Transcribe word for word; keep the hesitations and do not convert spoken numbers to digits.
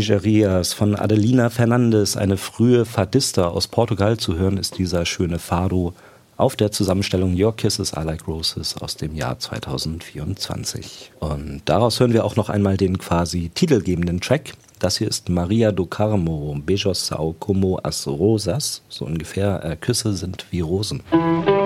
Nigerias von Adelina Fernandes, eine frühe Fadista aus Portugal. Zu hören ist dieser schöne Fado auf der Zusammenstellung Your Kisses I Like Roses aus dem Jahr zweitausendvierundzwanzig. Und daraus hören wir auch noch einmal den quasi titelgebenden Track. Das hier ist Maria do Carmo, Beijos são como as rosas, so ungefähr, äh, Küsse sind wie Rosen.